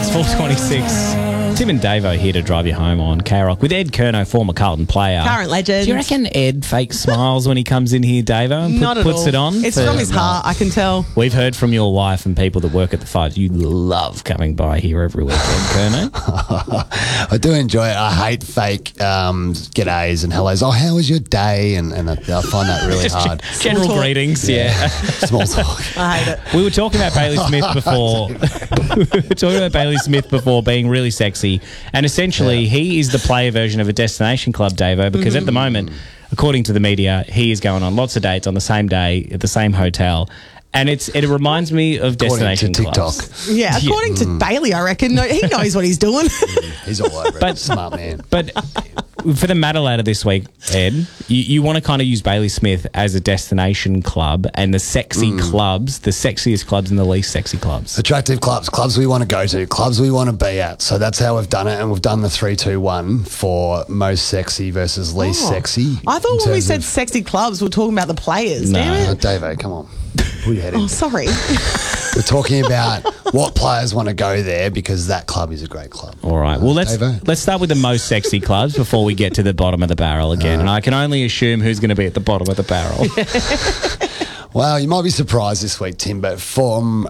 4:26. Tim and Davo here to drive you home on K-Rock with Ed Curnow, former Carlton player. Current legend. Do you reckon Ed fakes smiles when he comes in here, Davo, and Not at puts all. it on? It's from his heart, I can tell. We've heard from your wife and people that work at the Fives. You love coming by here every week, Ed Curnow. I do enjoy it. I hate fake g'days and hellos. Oh, how was your day? And I find that really hard. General talk. greetings, yeah. Small talk. I hate it. We were talking about Bailey Smith before. We were talking about Bailey Smith before being really sexy, and essentially he is the player version of a destination club, Davo, because at the moment, according to the media, he is going on lots of dates on the same day at the same hotel. And it reminds me of destination According to clubs. TikTok. Yeah, according to Bailey, I reckon. No, he knows what he's doing. He's all over it. Smart man. But for the Matter Ladder this week, Ed, you want to kind of use Bailey Smith as a destination club and the sexy clubs, the sexiest clubs and the least sexy clubs. Attractive clubs we want to go to, clubs we want to be at. So that's how we've done it, and we've done the 3-2-1 for most sexy versus least sexy. I thought when we said sexy clubs, we were talking about the players. No. Damn it. Davo, come on. Pull your head in. Oh, sorry. We're talking about what players want to go there because that club is a great club. All right. Well, Davo? let's start with the most sexy clubs before we get to the bottom of the barrel again. And I can only assume who's going to be at the bottom of the barrel. Well, you might be surprised this week, Tim, but from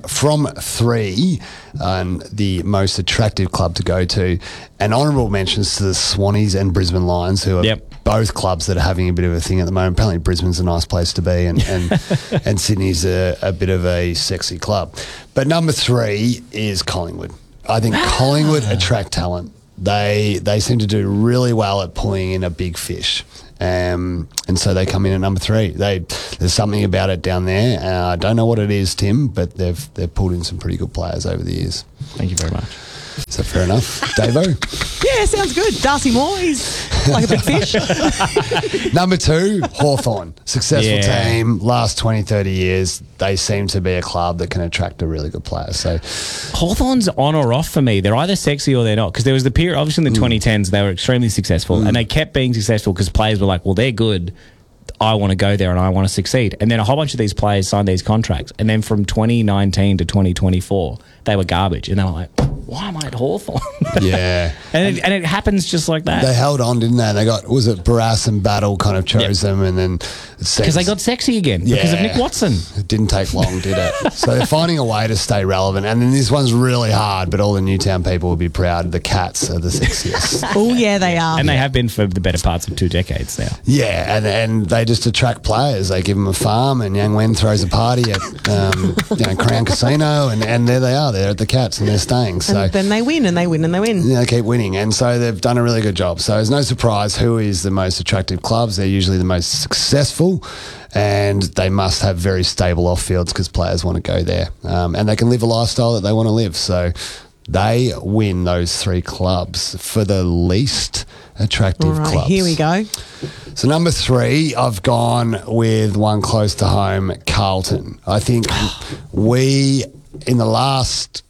3, the most attractive club to go to, and honourable mentions to the Swannies and Brisbane Lions, who are both clubs that are having a bit of a thing at the moment. Apparently Brisbane's a nice place to be, and Sydney's a bit of a sexy club. But number 3 is Collingwood. I think Collingwood attract talent. They seem to do really well at pulling in a big fish. And so they come in at number 3. There's something about it down there. I don't know what it is, Tim, but they've pulled in some pretty good players over the years. Thank you very much. Is that fair enough? Davo? Yeah, sounds good. Darcy Moore, he's like a big fish. Number 2, Hawthorn. Successful team, last 20, 30 years. They seem to be a club that can attract a really good player. So Hawthorn's on or off for me. They're either sexy or they're not. Because there was the period, obviously in the 2010s, they were extremely successful. And they kept being successful because players were like, well, they're good. I want to go there and I want to succeed. And then a whole bunch of these players signed these contracts. And then from 2019 to 2024, they were garbage. And they were like, why am I at Hawthorn? yeah. and it happens just like that. They held on, didn't they? They got, was it Barras and Battle kind of chose them, and then because they got sexy again because of Nick Watson. It didn't take long, did it? So they're finding a way to stay relevant. And then this one's really hard, but all the Newtown people will be proud. The Cats are the sexiest. Oh, yeah, they are. And they have been for the better parts of 2 decades now. Yeah, and they just attract players. They give them a farm, and Yang Wen throws a party at Crown Casino, and there they are. They're at the Cats, and they're staying. So and then they win, and they win, and they win. Yeah, they keep winning, and so they've done a really good job. So it's no surprise who is the most attractive clubs. They're usually the most successful, and they must have very stable off-fields because players want to go there, and they can live a lifestyle that they want to live. So they win those 3 clubs for the least attractive All right, clubs. here we go. So number 3, I've gone with one close to home, Carlton. I think we, in the last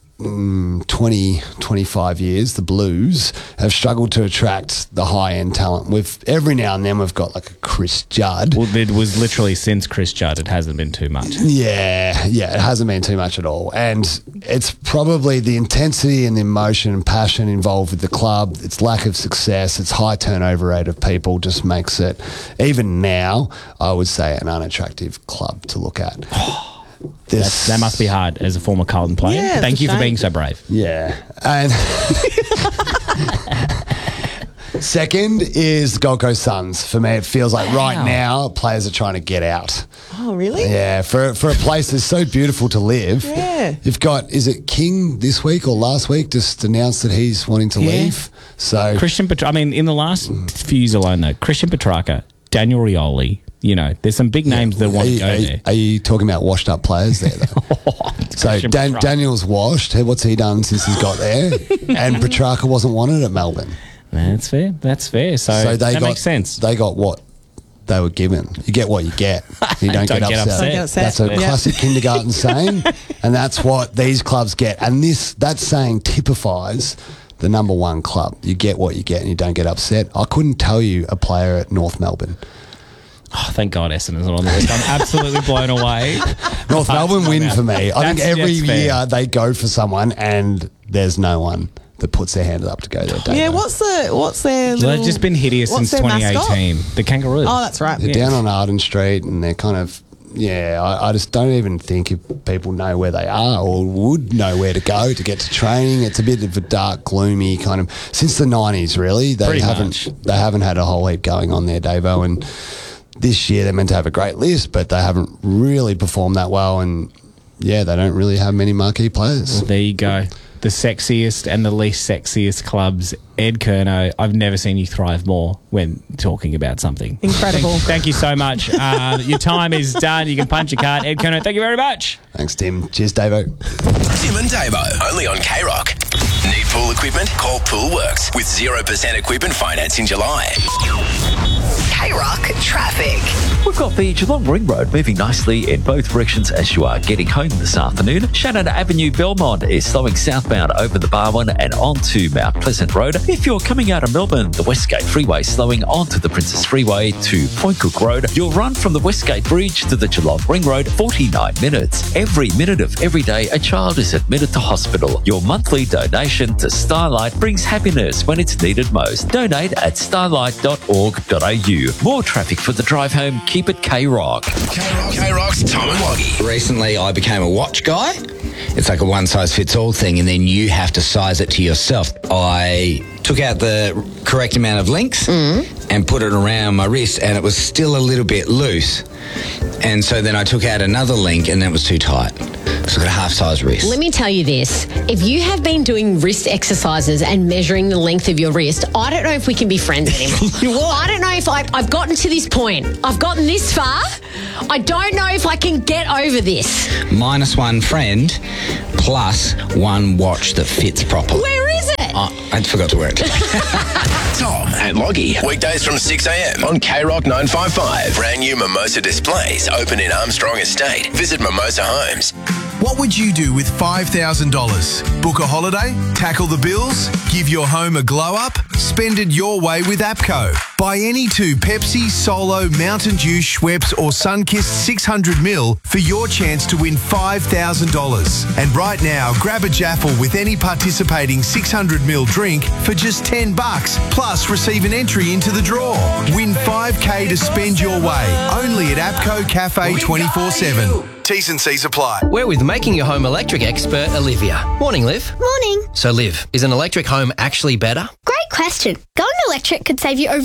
20, 25 years, the Blues have struggled to attract the high-end talent. Every now and then we've got like a Chris Judd. Well, it was literally since Chris Judd, it hasn't been too much. Yeah, it hasn't been too much at all. And it's probably the intensity and the emotion and passion involved with the club, its lack of success, its high turnover rate of people just makes it, even now, I would say, an unattractive club to look at. That must be hard as a former Carlton player. Yeah, Thank you for shame. being so brave. Yeah. And second is the Gold Coast Suns. For me, it feels like right now players are trying to get out. Oh, really? Yeah, for a place that's so beautiful to live. Yeah. You've got, is it King this week or last week just announced that he's wanting to leave? So Christian Petrarca, I mean, in the last few years alone, though, Christian Petrarca, Daniel Rioli, there's some big names that want to go there. Are you talking about washed up players there, though? So Daniel's washed. What's he done since he's got there? And Petrarca wasn't wanted at Melbourne. That's fair. So that makes sense. They got what they were given. You get what you get. You don't get upset. Don't get upset. That's a classic kindergarten saying, and that's what these clubs get. And that saying typifies the number 1 club. You get what you get and you don't get upset. I couldn't tell you a player at North Melbourne. Oh, thank God Essendon's not on the list. I'm absolutely blown away. North Melbourne win for me. I think every year they go for someone and there's no one that puts their hand up to go there. Dave. Yeah, what's their Well, they've just been hideous what's since their mascot? 2018. The Kangaroos. Oh, that's right. They're down on Arden Street, and they're kind of, I just don't even think if people know where they are or would know where to go to get to training. It's a bit of a dark, gloomy kind of, since the 90s, really. They haven't had a whole heap going on there, Davo, and this year they're meant to have a great list, but they haven't really performed that well, and they don't really have many marquee players. Well, there you go. The sexiest and the least sexiest clubs. Ed Curnow, I've never seen you thrive more when talking about something. Incredible. Thank you so much. Your time is done. You can punch your card. Ed Curnow, thank you very much. Thanks, Tim. Cheers, Davo. Tim and Davo, only on K-Rock. Need pool equipment? Call Poolworks with 0% equipment finance in July. K-Rock traffic. We've got the Geelong Ring Road moving nicely in both directions as you are getting home this afternoon. Shannon Avenue, Belmont is slowing southbound over the Barwon and onto Mount Pleasant Road. If you're coming out of Melbourne, the Westgate Freeway slowing onto the Princess Freeway to Point Cook Road. You'll run from the Westgate Bridge to the Geelong Ring Road 49 minutes. Every minute of every day, a child is admitted to hospital. Your monthly donation to Starlight brings happiness when it's needed most. Donate at starlight.org.au. More traffic for the drive home. Keep it K-Rock. K-Rock's Tom and Woggy. Recently, I became a watch guy. It's like a one-size-fits-all thing, and then you have to size it to yourself. I took out the correct amount of links and put it around my wrist, and it was still a little bit loose. And so then I took out another link, and that was too tight. So I got a half-size wrist. Let me tell you this. If you have been doing wrist exercises and measuring the length of your wrist, I don't know if we can be friends anymore. I don't know if I've gotten to this point. I've gotten this far. I don't know if I can get over this. Minus one friend, plus one watch that fits properly. Where is it? I forgot to wear it. Tom and Woggy. Weekdays from 6 a.m. on K-Rock 955. Brand new Mimosa displays open in Armstrong Estate. Visit Mimosa Homes. What would you do with $5,000? Book a holiday? Tackle the bills? Give your home a glow up? Spend it your way with APCO. Buy any two Pepsi, Solo, Mountain Dew, Schweppes or Sunkist 600ml for your chance to win $5,000. And right now, grab a Jaffle with any participating 600ml drink for just $10, plus receive an entry into the draw. Win $5K to spend your way. Only at APCO Cafe 24/7. T's and C's apply. We're with Making Your Home electric expert Olivia. Morning, Liv. Morning. So, Liv, is an electric home actually better? Great question. Going electric could save you over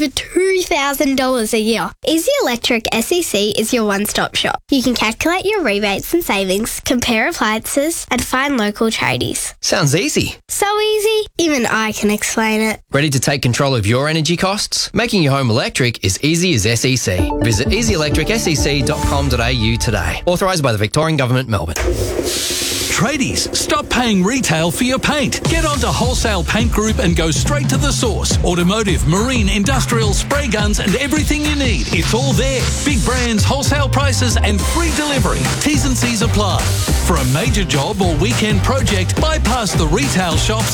$2,000 a year. Easy Electric SEC is your one-stop shop. You can calculate your rebates and savings, compare appliances, and find local tradies. Sounds easy. So easy, even I can explain it. Ready to take control of your energy costs? Making your home electric is easy as SEC. Visit easyelectricsec.com.au today. Authorised by the Victorian Government, Melbourne. Tradies, stop paying retail for your paint. Get onto Wholesale Paint Group and go straight to the source. Automotive, marine, industrial, spray guns and everything you need. It's all there. Big brands, wholesale prices and free delivery. T's and C's apply. For a major job or weekend project, bypass the retail shops